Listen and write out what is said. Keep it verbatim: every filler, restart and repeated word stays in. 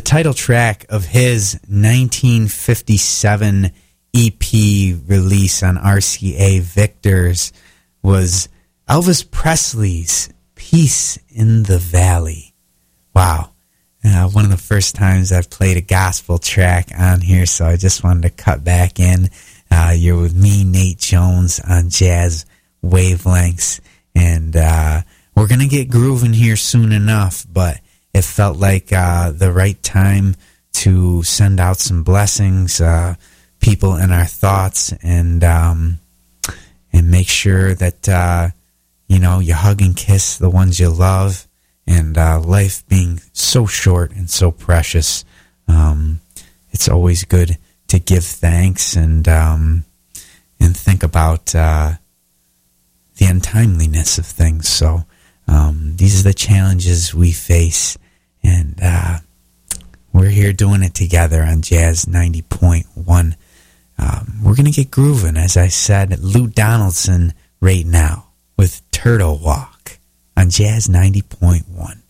title track of his nineteen fifty-seven E P release on R C A Victors was Elvis Presley's Peace in the Valley. Wow. Uh, one of the first times I've played a gospel track on here, so I just wanted to cut back in. Uh, you're with me, Nate Jones, on Jazz Wavelengths, and uh, we're going to get grooving here soon enough, but it felt like uh, the right time to send out some blessings, uh, people in our thoughts, and um, and make sure that, uh, you know, you hug and kiss the ones you love. And uh, life being so short and so precious, um, it's always good to give thanks and um, and think about uh, the untimeliness of things. So um, these are the challenges we face, and uh, we're here doing it together on Jazz ninety point one. Um, we're going to get grooving, as I said, Lou Donaldson right now with Turtle Walk on Jazz ninety point one.